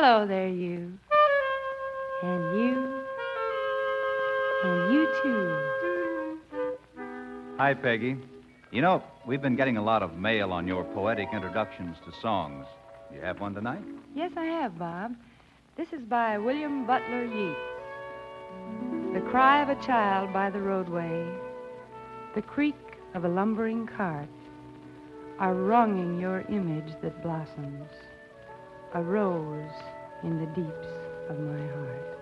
Hello there, you. And you. And you, too. Hi, Peggy. You know, we've been getting a lot of mail on your poetic introductions to songs. You have one tonight? Yes, I have, Bob. This is by William Butler Yeats. The cry of a child by the roadway, the creak of a lumbering cart are wronging your image that blossoms, a rose in the deeps of my heart.